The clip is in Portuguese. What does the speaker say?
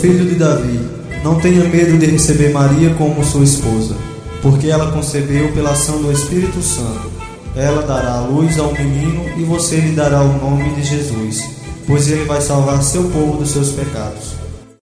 filho de Davi, não tenha medo de receber Maria como sua esposa, porque ela concebeu pela ação do Espírito Santo. Ela dará à luz a um menino e você lhe dará o nome de Jesus, pois ele vai salvar seu povo dos seus pecados.